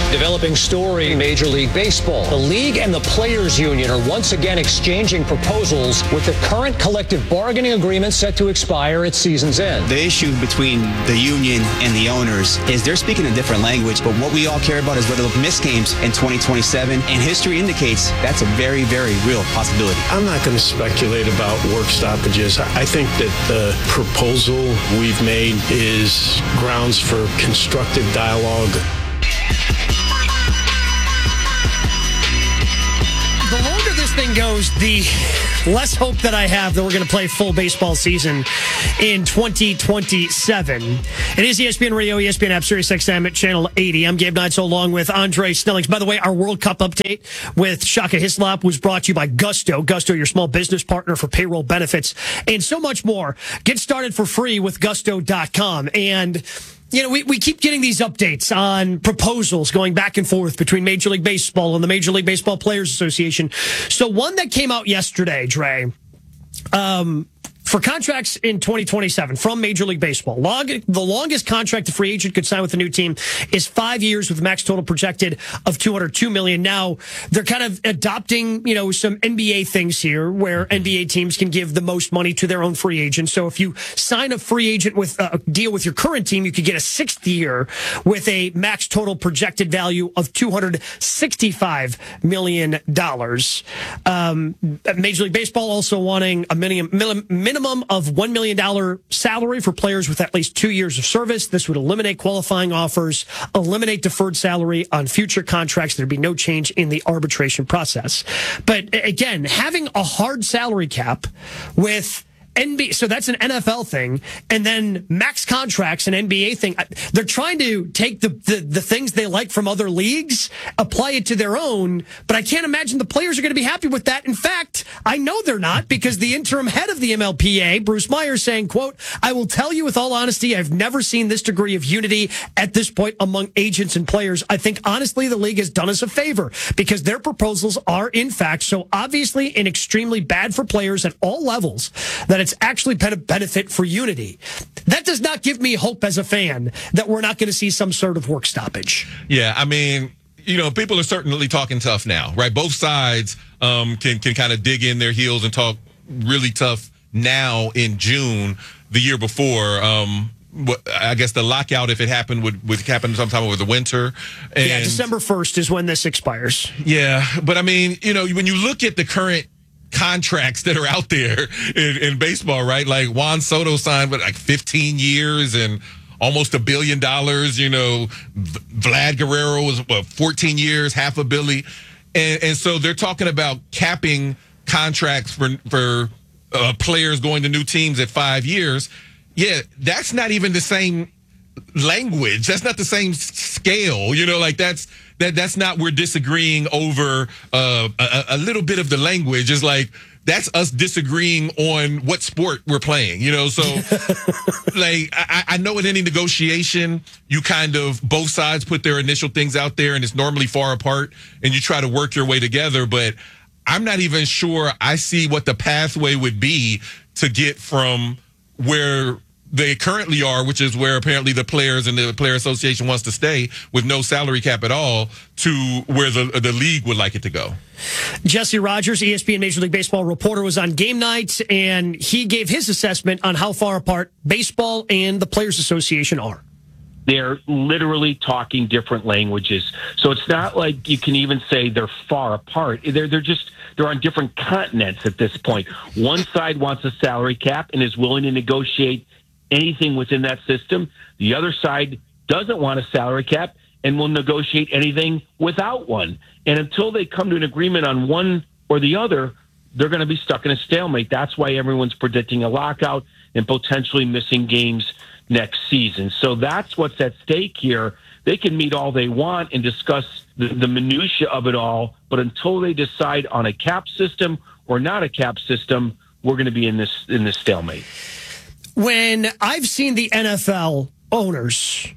Developing story in Major League Baseball. The league and the players union are once again exchanging proposals with the current collective bargaining agreement set to expire at season's end. The issue between the union and the owners is they're speaking a different language, but what we all care about is whether they'll miss games in 2027, and history indicates that's a very, very real possibility. I'm not going to speculate about work stoppages. I think that the proposal we've made is grounds for constructive dialogue. The longer this thing goes, the less hope that I have that we're going to play full baseball season in 2027. It is ESPN Radio, ESPN app, Sirius XM at Channel 80. I'm Gabe Neitzel along with Andre Snellings. By the way, our World Cup update with Shaka Hislop was brought to you by Gusto. Gusto, your small business partner for payroll benefits and so much more. Get started for free with Gusto.com. And you know, we keep getting these updates on proposals going back and forth between Major League Baseball and the Major League Baseball Players Association. So one that came out yesterday, Dre, for contracts in 2027 from Major League Baseball. The longest contract a free agent could sign with a new team is 5 years with a max total projected of $202 million. Now, they're kind of adopting, you know, some NBA things here where NBA teams can give the most money to their own free agents. So if you sign a free agent with a deal with your current team, you could get a 6th year with a max total projected value of $265 million. Major League Baseball also wanting a minimum of $1 million salary for players with at least 2 years of service. This would eliminate qualifying offers, eliminate deferred salary on future contracts. There'd be no change in the arbitration process. But again, having a hard salary cap with NBA, so that's an NFL thing, and then max contracts, an NBA thing. They're trying to take the things they like from other leagues, apply it to their own, but I can't imagine the players are going to be happy with that. In fact, I know they're not, because the interim head of the MLPA, Bruce Myers, saying, quote, "I will tell you with all honesty, I've never seen this degree of unity at this point among agents and players. I think, honestly, the league has done us a favor because their proposals are, in fact, so obviously and extremely bad for players at all levels that it's actually been a benefit for unity." That does not give me hope as a fan that we're not going to see some sort of work stoppage. Yeah, I mean, you know, people are certainly talking tough now, right? Both sides can kind of dig in their heels and talk really tough now in June. The year before, I guess the lockout, if it happened, would happen sometime over the winter. And yeah, December 1st is when this expires. Yeah, but I mean, you know, when you look at the current contracts that are out there in baseball, right? Like Juan Soto signed with like 15 years and almost $1 billion. You know, Vlad Guerrero was 14 years, half a billion. And so they're talking about capping contracts for players going to new teams at 5 years. Yeah, that's not even the same language. That's not the same scale. You know, like that's not, we're disagreeing over a little bit of the language. It's like, that's us disagreeing on what sport we're playing, you know? So, like, I know in any negotiation, you kind of, both sides put their initial things out there, and it's normally far apart, and you try to work your way together, but I'm not even sure I see what the pathway would be to get from where they currently are, which is where apparently the players and the Player Association wants to stay with no salary cap at all, to where the league would like it to go. Jesse Rogers, ESPN Major League Baseball reporter, was on game night, and he gave his assessment on how far apart baseball and the Players Association are. They're literally talking different languages. So it's not like you can even say they're far apart. They're on different continents at this point. One side wants a salary cap and is willing to negotiate anything within that system. The other side doesn't want a salary cap and will negotiate anything without one. And until they come to an agreement on one or the other, they're going to be stuck in a stalemate. That's why everyone's predicting a lockout and potentially missing games next season. So that's what's at stake here. They can meet all they want and discuss the minutia of it all, but until they decide on a cap system or not a cap system, we're going to be in this stalemate. When I've seen the NFL owners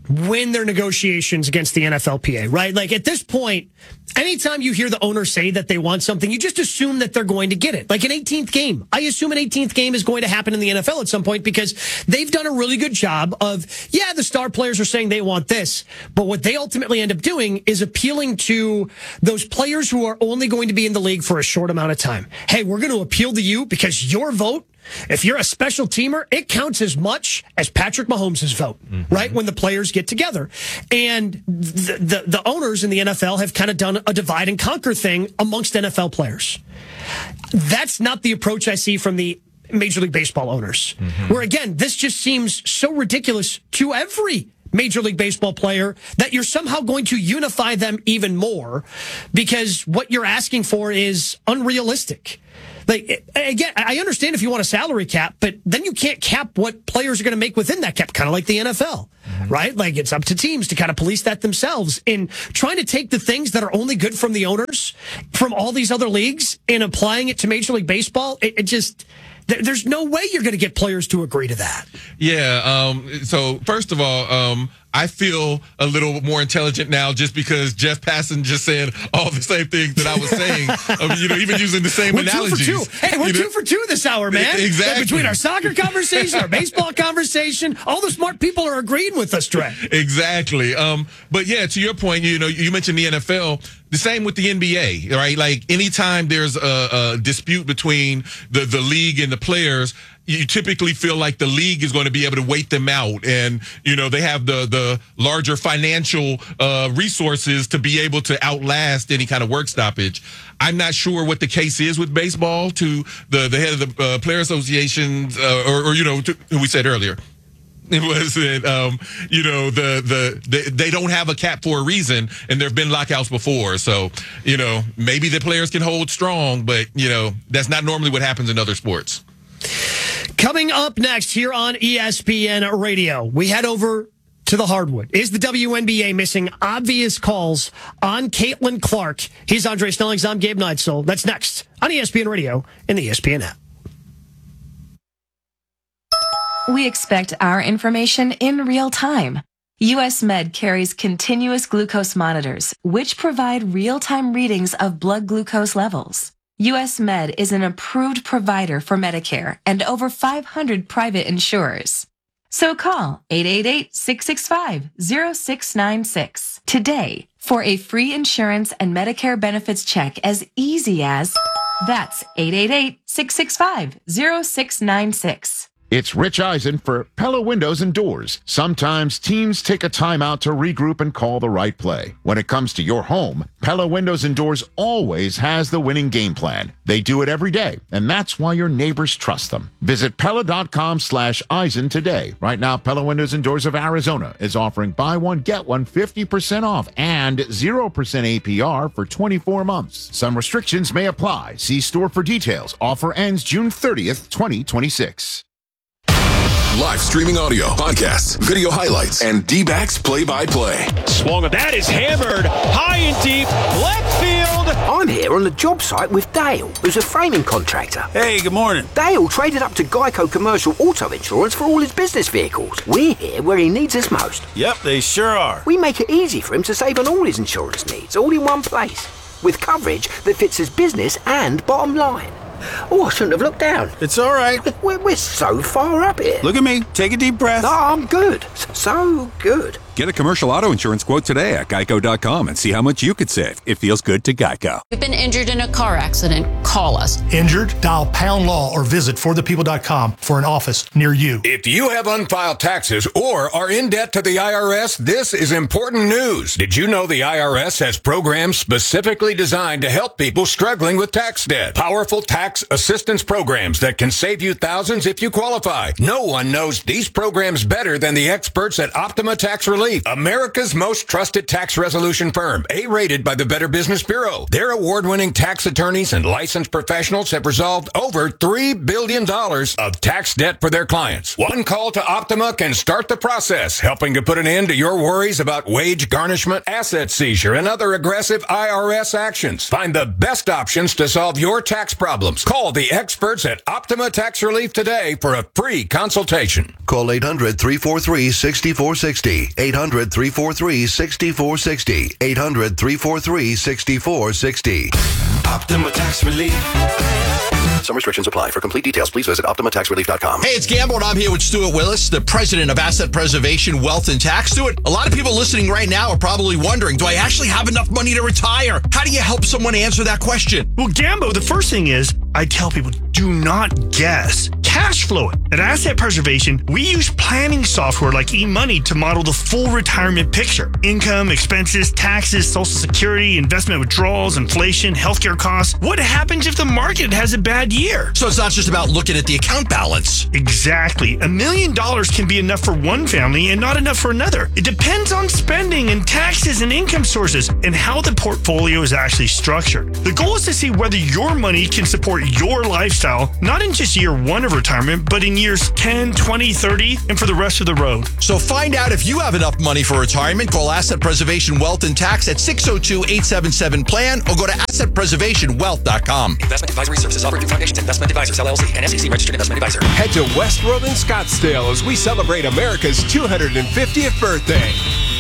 win their negotiations against the NFLPA, right? Like at this point, anytime you hear the owner say that they want something, you just assume that they're going to get it. Like an 18th game. I assume an 18th game is going to happen in the NFL at some point because they've done a really good job of, the star players are saying they want this, but what they ultimately end up doing is appealing to those players who are only going to be in the league for a short amount of time. Hey, we're going to appeal to you because your vote, if you're a special teamer, it counts as much as Patrick Mahomes' vote, right? When the players get together. And the owners in the NFL have kind of done a divide and conquer thing amongst NFL players. That's not the approach I see from the Major League Baseball owners. Where, again, this just seems so ridiculous to every Major League Baseball player that you're somehow going to unify them even more because what you're asking for is unrealistic. Like, again, I understand if you want a salary cap, but then you can't cap what players are going to make within that cap, kind of like the NFL, right? Like, it's up to teams to kind of police that themselves. In trying to take the things that are only good from the owners from all these other leagues and applying it to Major League Baseball, it just... There's no way you're going to get players to agree to that. Yeah. So first of all, I feel a little more intelligent now just because Jeff Passan just said all the same things that I was saying. Even using the same analogies. 2 for 2. Hey, we're 2 for 2 this hour, man. Exactly. Between our soccer conversation, our baseball conversation, all the smart people are agreeing with us, Trey. Exactly. But yeah, to your point, you mentioned the NFL. The same with the NBA, right? Like anytime there's a dispute between the league and the players, you typically feel like the league is going to be able to wait them out. And, they have the larger financial resources to be able to outlast any kind of work stoppage. I'm not sure what the case is with baseball to the head of the player associations who we said earlier. It was that, they don't have a cap for a reason, and there have been lockouts before. So, maybe the players can hold strong, but, that's not normally what happens in other sports. Coming up next here on ESPN Radio, we head over to the hardwood. Is the WNBA missing obvious calls on Caitlin Clark? He's Andre Snellings. I'm Gabe Neitzel. That's next on ESPN Radio and the ESPN app. We expect our information in real time. US Med carries continuous glucose monitors, which provide real-time readings of blood glucose levels. US Med is an approved provider for Medicare and over 500 private insurers. So call 888-665-0696 today for a free insurance and Medicare benefits check as easy as... That's 888-665-0696. It's Rich Eisen for Pella Windows and Doors. Sometimes teams take a time out to regroup and call the right play. When it comes to your home, Pella Windows and Doors always has the winning game plan. They do it every day, and that's why your neighbors trust them. Visit Pella.com/Eisen today. Right now, Pella Windows and Doors of Arizona is offering buy one, get one 50% off and 0% APR for 24 months. Some restrictions may apply. See store for details. Offer ends June 30th, 2026. Live streaming audio, podcasts, video highlights, and D-backs play-by-play. Swung at that is hammered high and deep left field. I'm here on the job site with Dale, who's a framing contractor. Hey, good morning. Dale traded up to Geico Commercial Auto Insurance for all his business vehicles. We're here where he needs us most. Yep, they sure are. We make it easy for him to save on all his insurance needs, all in one place, with coverage that fits his business and bottom line. Oh, I shouldn't have looked down. It's all right. We're so far up here. Look at me. Take a deep breath. No, I'm good. So good. Get a commercial auto insurance quote today at Geico.com and see how much you could save. It feels good to Geico. You've been injured in a car accident. Call us. Injured? Dial Pound Law or visit forthepeople.com for an office near you. If you have unfiled taxes or are in debt to the IRS, this is important news. Did you know the IRS has programs specifically designed to help people struggling with tax debt? Powerful tax assistance programs that can save you thousands if you qualify. No one knows these programs better than the experts at Optima Tax Relief, America's most trusted tax resolution firm, A-rated by the Better Business Bureau. Their award-winning tax attorneys and licensed professionals have resolved over $3 billion of tax debt for their clients. One call to Optima can start the process, helping to put an end to your worries about wage garnishment, asset seizure, and other aggressive IRS actions. Find the best options to solve your tax problems. Call the experts at Optima Tax Relief today for a free consultation. Call 800-343-6460. 800-343-6460. 800-343-6460. Optima Tax Relief. Some restrictions apply. For complete details, please visit OptimaTaxRelief.com. Hey, it's Gamble, and I'm here with Stuart Willis, the president of Asset Preservation, Wealth, and Tax. Stuart, a lot of people listening right now are probably wondering, do I actually have enough money to retire? How do you help someone answer that question? Well, Gambo, the first thing is, I tell people, do not guess. Cash flow it. At Asset Preservation, we use planning software like eMoney to model the full retirement picture. Income, expenses, taxes, Social Security, investment withdrawals, inflation, healthcare costs. What happens if the market has a bad year? So it's not just about looking at the account balance. Exactly. $1 million can be enough for one family and not enough for another. It depends on spending and taxes and income sources and how the portfolio is actually structured. The goal is to see whether your money can support your lifestyle, not in just year one of retirement, but in years 10, 20, 30, and for the rest of the road. So find out if you have enough money for retirement. Call Asset Preservation Wealth and Tax at 602-877-PLAN or go to AssetPreservationWealth.com. Investment advisory services offered through Foundations Investment Advisors, LLC, and SEC registered investment advisor. Head to Westworld in Scottsdale as we celebrate America's 250th birthday.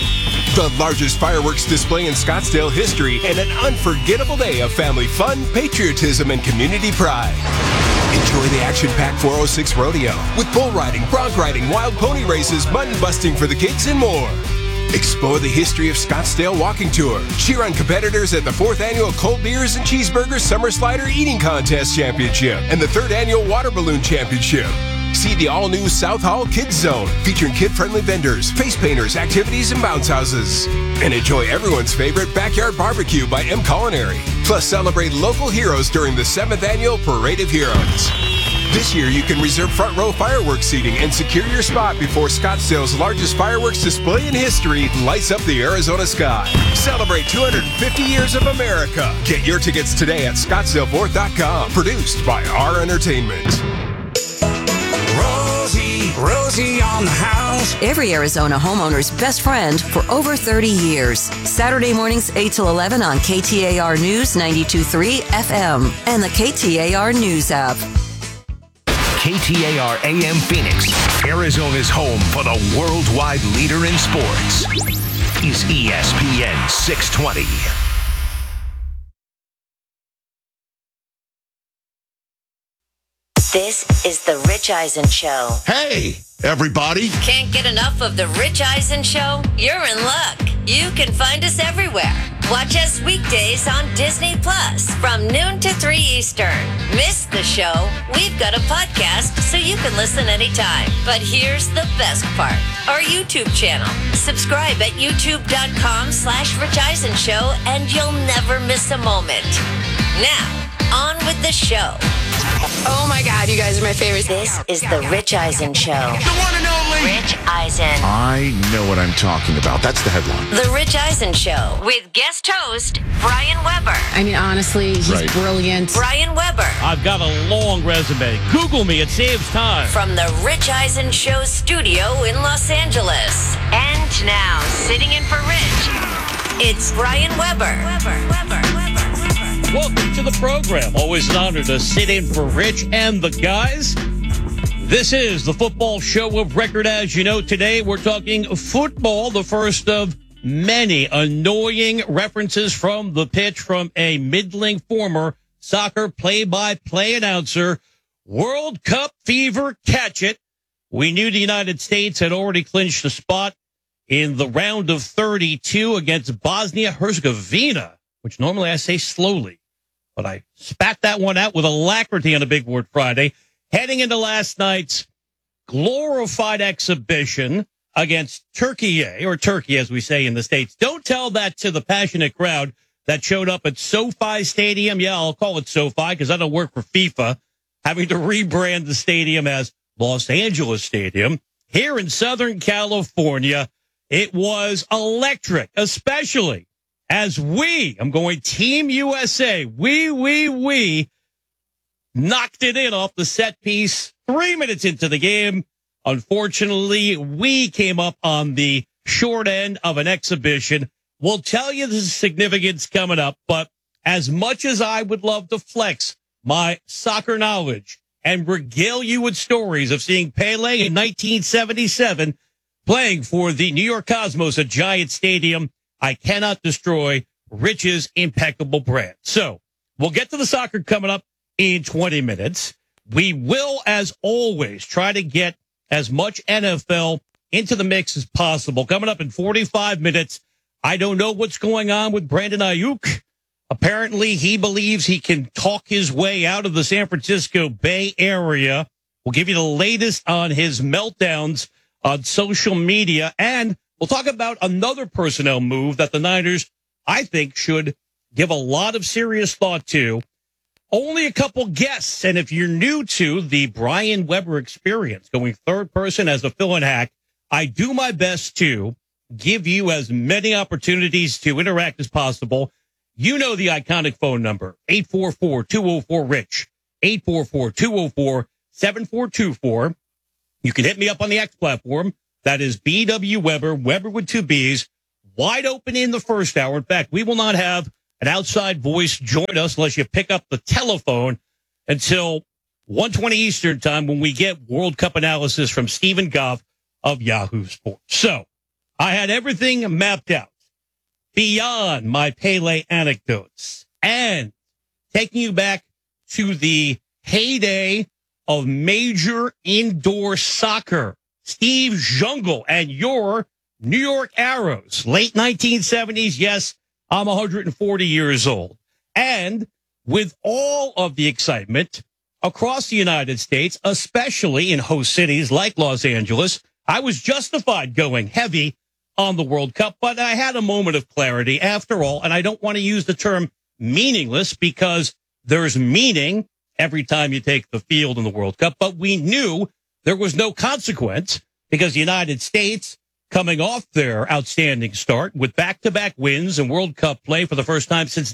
The largest fireworks display in Scottsdale history and an unforgettable day of family fun, patriotism, and community pride. Enjoy the action-packed 406 Rodeo with bull riding, bronc riding, wild pony races, mutton busting for the kids, and more. Explore the history of Scottsdale Walking Tour. Cheer on competitors at the 4th Annual Cold Beers and Cheeseburgers Summer Slider Eating Contest Championship and the 3rd Annual Water Balloon Championship. See the all-new South Hall Kids Zone, featuring kid-friendly vendors, face painters, activities, and bounce houses. And enjoy everyone's favorite Backyard Barbecue by M Culinary. Plus, celebrate local heroes during the 7th Annual Parade of Heroes. This year, you can reserve front row fireworks seating and secure your spot before Scottsdale's largest fireworks display in history lights up the Arizona sky. Celebrate 250 years of America. Get your tickets today at ScottsdaleFourth.com. Produced by R Entertainment. Rosie on the house. Every Arizona homeowner's best friend for over 30 years. Saturday mornings 8 till 11 on KTAR News 92.3 FM and the KTAR News app. KTAR AM Phoenix, Arizona's home for the worldwide leader in sports, is ESPN 620. This is The Rich Eisen Show. Hey, everybody. Can't get enough of The Rich Eisen Show? You're in luck. You can find us everywhere. Watch us weekdays on Disney Plus from noon to 3 Eastern. Miss the show? We've got a podcast so you can listen anytime. But here's the best part. Our YouTube channel. Subscribe at youtube.com/Rich Eisen Show and you'll never miss a moment. Now, on with the show. Oh my God, you guys are my favorites. This is The Rich Eisen Show. The one and only Rich Eisen. I know what I'm talking about. That's the headline. The Rich Eisen Show with guest host Brian Weber. I mean, honestly, he's brilliant. Brian Weber. I've got a long resume. Google me, it saves time. From the Rich Eisen Show studio in Los Angeles. And now, sitting in for Rich, it's Brian Weber. Welcome to the program. Always an honor to sit in for Rich and the guys. This is the football show of record. As you know, today we're talking football, the first of many annoying references from the pitch from a middling former soccer play-by-play announcer. World Cup fever, catch it. We knew the United States had already clinched a spot in the round of 32 against Bosnia-Herzegovina, which normally I say slowly, but I spat that one out with alacrity on a Big Word Friday, heading into last night's glorified exhibition against Turkey, or Turkey, as we say in the States. Don't tell that to the passionate crowd that showed up at SoFi Stadium. Yeah, I'll call it SoFi because I don't work for FIFA, having to rebrand the stadium as Los Angeles Stadium. Here in Southern California, it was electric, especially as I'm going Team USA, we knocked it in off the set piece 3 minutes into the game. Unfortunately, we came up on the short end of an exhibition. We'll tell you the significance coming up, but as much as I would love to flex my soccer knowledge and regale you with stories of seeing Pele in 1977, playing for the New York Cosmos at Giant Stadium. I cannot destroy Rich's impeccable brand. So we'll get to the soccer coming up in 20 minutes. We will, as always, try to get as much NFL into the mix as possible. Coming up in 45 minutes, I don't know what's going on with Brandon Ayuk. Apparently, he believes he can talk his way out of the San Francisco Bay Area. We'll give you the latest on his meltdowns on social media, and we'll talk about another personnel move that the Niners, I think, should give a lot of serious thought to. Only a couple guests, and if you're new to the Brian Weber experience, going third person as a fill-in hack, I do my best to give you as many opportunities to interact as possible. You know the iconic phone number, 844-204-RICH, 844-204-7424. You can hit me up on the X platform. That is BW Weber, Weber with 2 B's, wide open in the first hour. In fact, we will not have an outside voice join us unless you pick up the telephone until 1:20 Eastern time when we get World Cup analysis from Stephen Goff of Yahoo Sports. So I had everything mapped out beyond my Pele anecdotes and taking you back to the heyday of major indoor soccer. Steve Jungle and your New York Arrows, late 1970s. Yes, I'm 140 years old. And with all of the excitement across the United States, especially in host cities like Los Angeles, I was justified going heavy on the World Cup, but I had a moment of clarity after all, and I don't want to use the term meaningless because there's meaning every time you take the field in the World Cup, but we knew there was no consequence because the United States, coming off their outstanding start with back-to-back wins in World Cup play for the first time since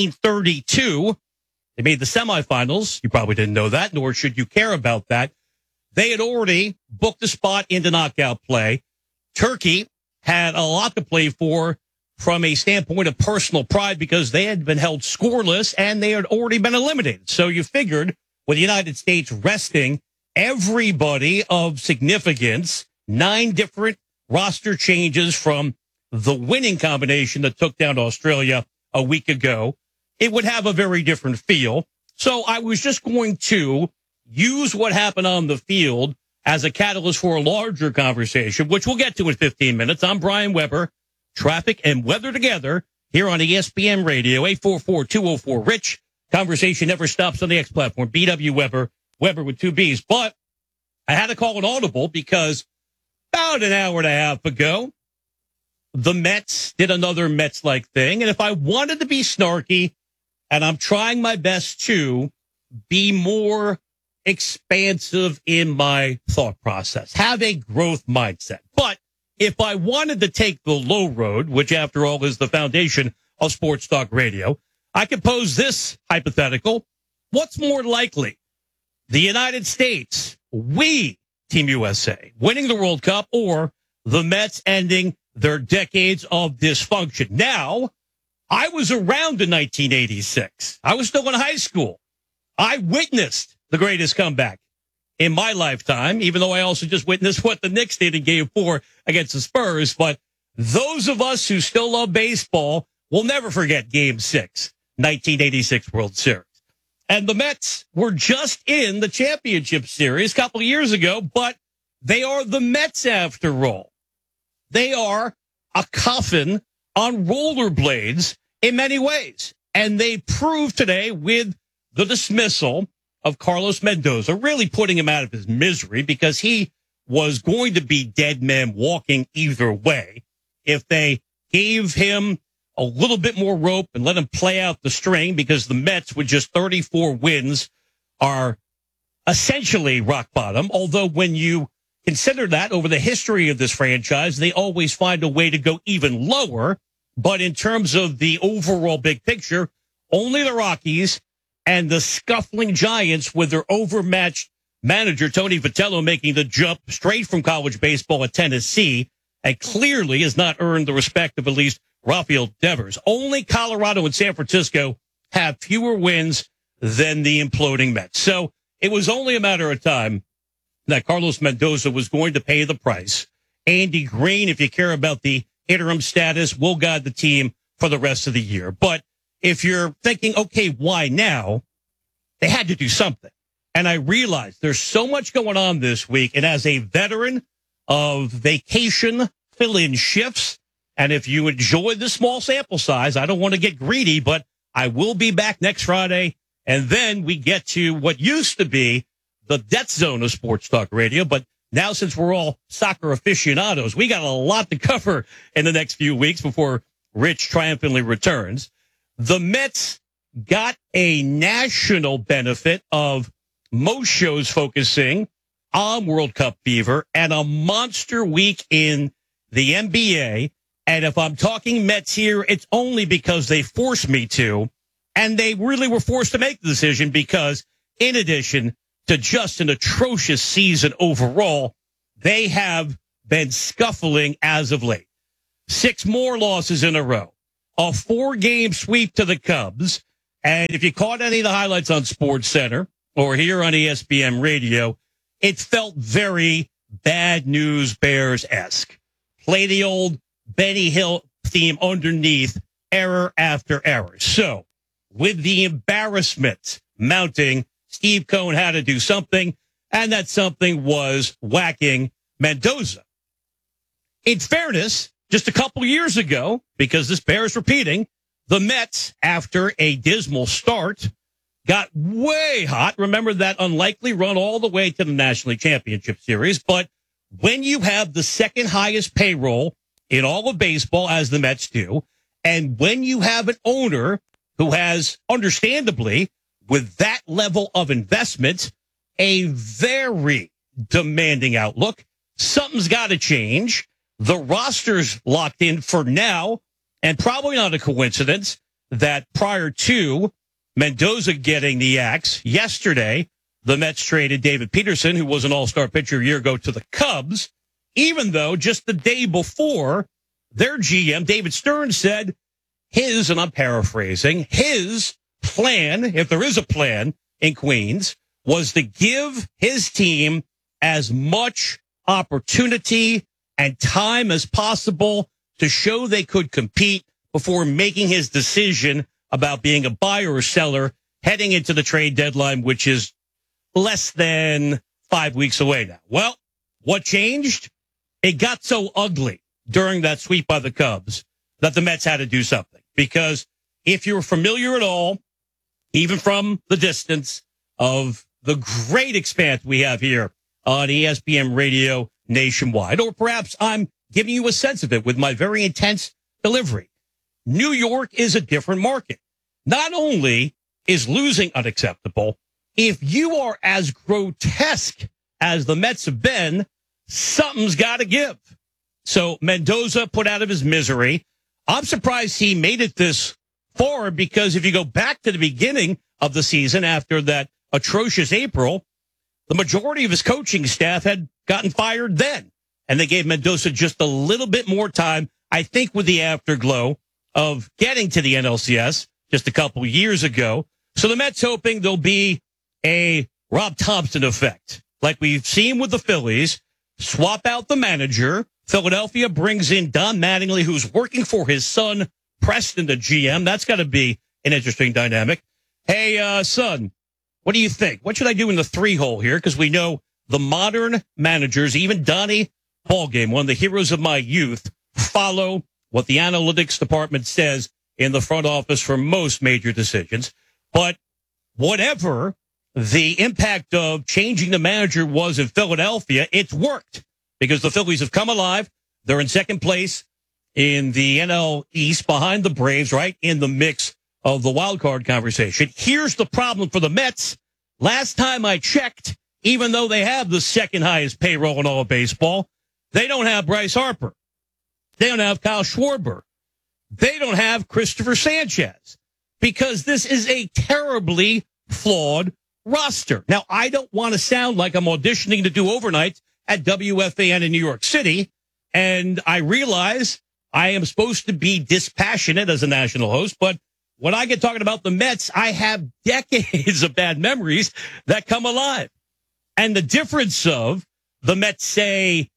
1932, they made the semifinals. You probably didn't know that, nor should you care about that. They had already booked a spot into knockout play. Turkey had a lot to play for from a standpoint of personal pride because they had been held scoreless and they had already been eliminated. So you figured with the United States resting everybody of significance, 9 different roster changes from the winning combination that took down Australia a week ago, it would have a very different feel. So I was just going to use what happened on the field as a catalyst for a larger conversation, which we'll get to in 15 minutes. I'm Brian Weber, traffic and weather together here on ESPN Radio, 844-204-RICH. Conversation never stops on the X platform, BW Weber, Weber with 2 B's. But I had to call an audible because about an hour and a half ago, the Mets did another Mets-like thing. And if I wanted to be snarky, and I'm trying my best to be more expansive in my thought process, have a growth mindset. But if I wanted to take the low road, which after all is the foundation of Sports Talk Radio, I could pose this hypothetical. What's more likely? The United States, we, Team USA, winning the World Cup, or the Mets ending their decades of dysfunction? Now, I was around in 1986. I was still in high school. I witnessed the greatest comeback in my lifetime, even though I also just witnessed what the Knicks did in Game 4 against the Spurs. But those of us who still love baseball will never forget Game 6, 1986 World Series. And the Mets were just in the championship series a couple of years ago, but they are the Mets after all. They are a coffin on rollerblades in many ways. And they proved today with the dismissal of Carlos Mendoza, really putting him out of his misery because he was going to be dead man walking either way. If they gave him a little bit more rope and let him play out the string, because the Mets with just 34 wins are essentially rock bottom. Although when you consider that over the history of this franchise, they always find a way to go even lower. But in terms of the overall big picture, only the Rockies and the scuffling Giants with their overmatched manager, Tony Vitello, making the jump straight from college baseball at Tennessee, and clearly has not earned the respect of at least Rafael Devers. Only Colorado and San Francisco have fewer wins than the imploding Mets. So it was only a matter of time that Carlos Mendoza was going to pay the price. Andy Green, if you care about the interim status, will guide the team for the rest of the year. But if you're thinking, okay, why now? They had to do something. And I realized there's so much going on this week. And as a veteran of vacation fill-in shifts, and if you enjoy the small sample size, I don't want to get greedy, but I will be back next Friday. And then we get to what used to be the death zone of sports talk radio. But now, since we're all soccer aficionados, we got a lot to cover in the next few weeks before Rich triumphantly returns. The Mets got a national benefit of most shows focusing on World Cup fever and a monster week in the NBA. And if I'm talking Mets here, it's only because they forced me to. And they really were forced to make the decision because in addition to just an atrocious season overall, they have been scuffling as of late. 6 more losses in a row, a 4-game sweep to the Cubs. And if you caught any of the highlights on SportsCenter or here on ESPN Radio, it felt very Bad News Bears-esque. Play the old Benny Hill theme underneath, error after error. So, with the embarrassment mounting, Steve Cohen had to do something, and that something was whacking Mendoza. In fairness, just a couple years ago, because this bears repeating, the Mets, after a dismal start, got way hot. Remember that unlikely run all the way to the National League Championship Series. But when you have the second highest payroll in all of baseball, as the Mets do, and when you have an owner who has, understandably, with that level of investment, a very demanding outlook, something's got to change. The roster's locked in for now, and probably not a coincidence that prior to Mendoza getting the axe yesterday, the Mets traded David Peterson, who was an all-star pitcher a year ago, to the Cubs, even though just the day before, their GM, David Stern, said his, and I'm paraphrasing, his plan, if there is a plan in Queens, was to give his team as much opportunity and time as possible to show they could compete before making his decision about being a buyer or seller heading into the trade deadline, which is less than 5 weeks away now. Well, what changed? It got so ugly during that sweep by the Cubs that the Mets had to do something. Because if you're familiar at all, even from the distance, of the great expanse we have here on ESPN Radio nationwide, or perhaps I'm giving you a sense of it with my very intense delivery. New York is a different market. Not only is losing unacceptable, if you are as grotesque as the Mets have been, something's got to give. So Mendoza put out of his misery. I'm surprised he made it this far because if you go back to the beginning of the season after that atrocious April, the majority of his coaching staff had gotten fired then. And they gave Mendoza just a little bit more time, I think, with the afterglow of getting to the NLCS just a couple years ago. So the Mets hoping there'll be a Rob Thompson effect, like we've seen with the Phillies. Swap out the manager. Philadelphia brings in Don Mattingly, who's working for his son, Preston, the GM. That's got to be an interesting dynamic. Hey, son, what do you think? What should I do in the 3-hole here? Because we know the modern managers, even Donnie Ballgame, one of the heroes of my youth, follow what the analytics department says in the front office for most major decisions. But whatever the impact of changing the manager was in Philadelphia, it's worked because the Phillies have come alive. They're in second place in the NL East behind the Braves, right in the mix of the wild card conversation. Here's the problem for the Mets. Last time I checked, even though they have the second highest payroll in all of baseball, they don't have Bryce Harper. They don't have Kyle Schwarber. They don't have Christopher Sanchez because this is a terribly flawed roster. Now, I don't want to sound like I'm auditioning to do overnights at WFAN in New York City, and I realize I am supposed to be dispassionate as a national host, but when I get talking about the Mets, I have decades of bad memories that come alive. And the difference of the Mets, say,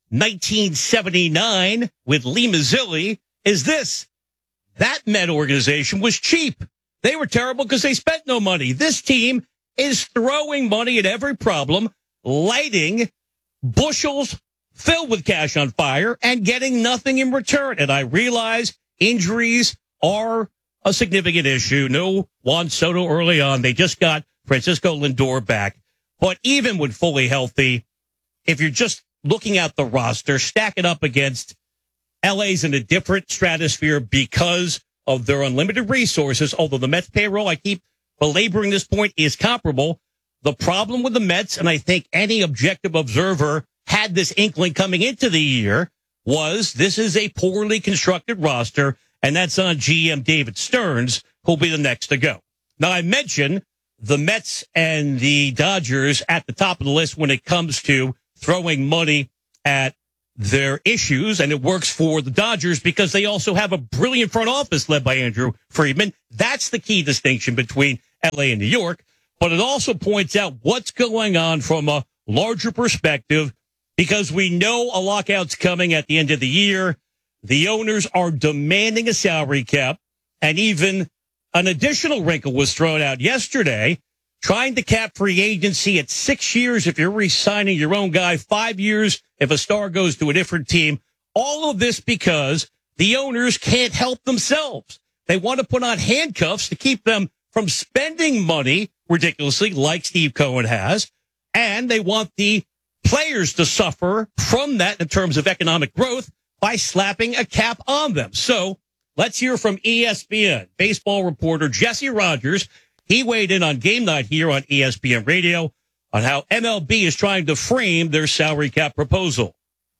1979 with Lee Mazzilli is this. That Met organization was cheap. They were terrible because they spent no money. This team is throwing money at every problem, lighting bushels filled with cash on fire and getting nothing in return. And I realize injuries are a significant issue. No Juan Soto early on. They just got Francisco Lindor back. But even when fully healthy, if you're just looking at the roster, stack it up against LA's in a different stratosphere because of their unlimited resources. Although the Mets payroll, I keep belaboring this point, is comparable. The problem with the Mets, and I think any objective observer had this inkling coming into the year, was this is a poorly constructed roster, and that's on GM David Stearns, who'll be the next to go. Now, I mentioned the Mets and the Dodgers at the top of the list when it comes to throwing money at their issues, and it works for the Dodgers because they also have a brilliant front office led by Andrew Friedman. That's the key distinction between LA and New York, but it also points out what's going on from a larger perspective because we know a lockout's coming at the end of the year. The owners are demanding a salary cap, and even an additional wrinkle was thrown out yesterday, trying to cap free agency at 6 years if you're re-signing your own guy, 5 years if a star goes to a different team. All of this because the owners can't help themselves. They want to put on handcuffs to keep them from spending money ridiculously like Steve Cohen has, and they want the players to suffer from that in terms of economic growth by slapping a cap on them. So let's hear from ESPN baseball reporter Jesse Rogers. He weighed in on game night here on ESPN Radio on how MLB is trying to frame their salary cap proposal.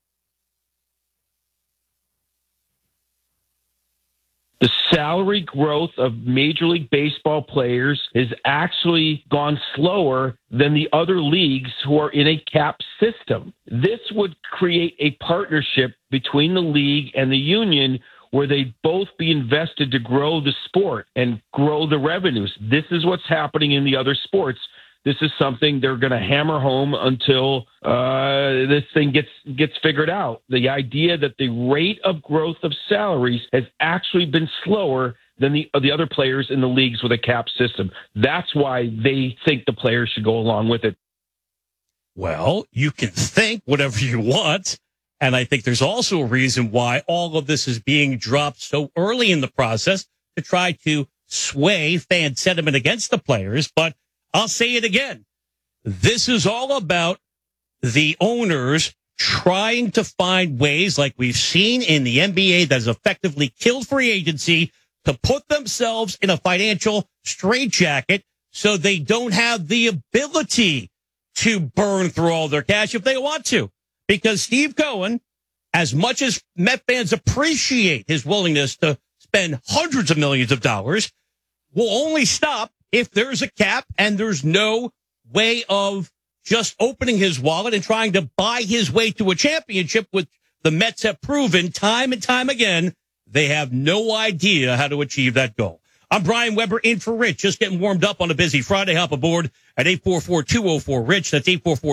The salary growth of Major League Baseball players has actually gone slower than the other leagues who are in a cap system. This would create a partnership between the league and the union where they'd both be invested to grow the sport and grow the revenues. This is what's happening in the other sports. This is something they're going to hammer home until this thing gets figured out. The idea that the rate of growth of salaries has actually been slower than the other players in the leagues with a cap system. That's why they think the players should go along with it. Well, you can think whatever you want. And I think there's also a reason why all of this is being dropped so early in the process to try to sway fan sentiment against the players. But I'll say it again. This is all about the owners trying to find ways, like we've seen in the NBA, that has effectively killed free agency, to put themselves in a financial straitjacket so they don't have the ability to burn through all their cash if they want to. Because Steve Cohen, as much as Met fans appreciate his willingness to spend hundreds of millions of dollars, will only stop if there's a cap and there's no way of just opening his wallet and trying to buy his way to a championship, which the Mets have proven time and time again they have no idea how to achieve that goal. I'm Brian Weber in for Rich, just getting warmed up on a busy Friday. Hop aboard at 844-204-RICH. That's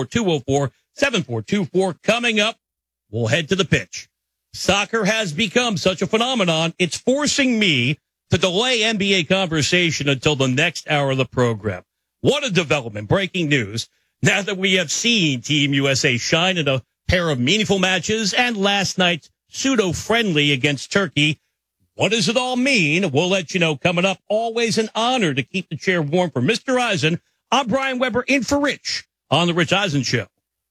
844-204-7424. Coming up, we'll head to the pitch. Soccer has become such a phenomenon, it's forcing me to delay NBA conversation until the next hour of the program. What a development. Breaking news. Now that we have seen Team USA shine in a pair of meaningful matches and last night's pseudo-friendly against Turkey, what does it all mean? We'll let you know coming up. Always an honor to keep the chair warm for Mr. Eisen. I'm Brian Weber in for Rich on The Rich Eisen Show.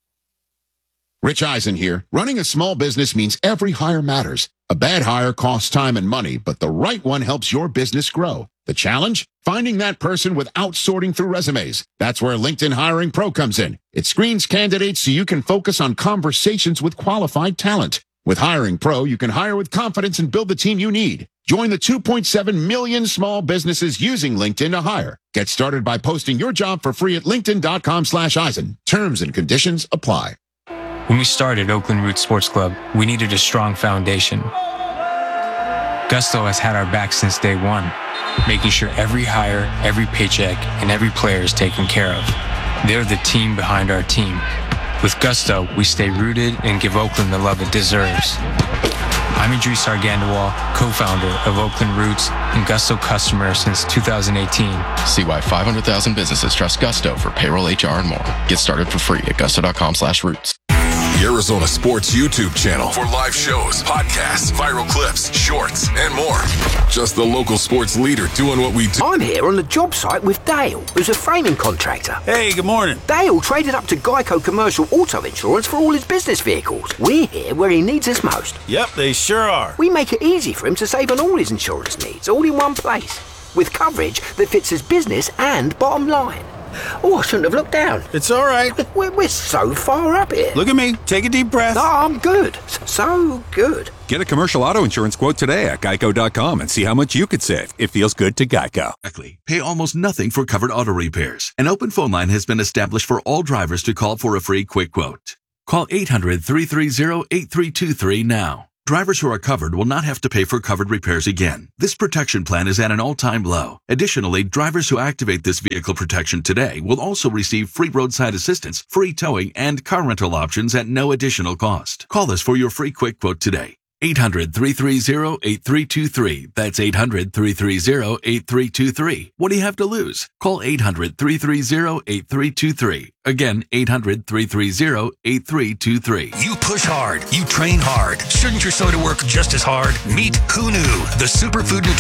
Rich Eisen here. Running a small business means every hire matters. A bad hire costs time and money, but the right one helps your business grow. The challenge? Finding that person without sorting through resumes. That's where LinkedIn Hiring Pro comes in. It screens candidates so you can focus on conversations with qualified talent. With Hiring Pro, you can hire with confidence and build the team you need. Join the 2.7 million small businesses using LinkedIn to hire. Get started by posting your job for free at linkedin.com/Eisen. Terms and conditions apply. When we started Oakland Roots Sports Club, we needed a strong foundation. Gusto has had our back since day one, making sure every hire, every paycheck, and every player is taken care of. They're the team behind our team. With Gusto, we stay rooted and give Oakland the love it deserves. I'm Idris Argandawal, co-founder of Oakland Roots and Gusto customer since 2018. See why 500,000 businesses trust Gusto for payroll, HR, and more. Get started for free at gusto.com/roots. The Arizona Sports YouTube channel for live shows, podcasts, viral clips, shorts, and more. Just the local sports leader doing what we do. I'm here on the job site with Dale, who's a framing contractor. Hey, good morning. Dale traded up to Geico Commercial Auto Insurance for all his business vehicles. We're here where he needs us most. Yep, they sure are. We make it easy for him to save on all his insurance needs, all in one place, with coverage that fits his business and bottom line. Oh, I shouldn't have looked down. It's all right. We're so far up here. Look at me. Take a deep breath. No, I'm good. So good. Get a commercial auto insurance quote today at geico.com and see how much you could save. It feels good to Geico. Pay almost nothing for covered auto repairs. An open phone line has been established for all drivers to call for a free quick quote. Call 800-330-8323 now. Drivers who are covered will not have to pay for covered repairs again. This protection plan is at an all-time low. Additionally, drivers who activate this vehicle protection today will also receive free roadside assistance, free towing, and car rental options at no additional cost. Call us for your free quick quote today. 800-330-8323. That's 800-330-8323. What do you have to lose? Call 800-330-8323. Again, 800-330-8323. You push hard. You train hard. Shouldn't your soda work just as hard? Meet Who Knew, the superfood nutrition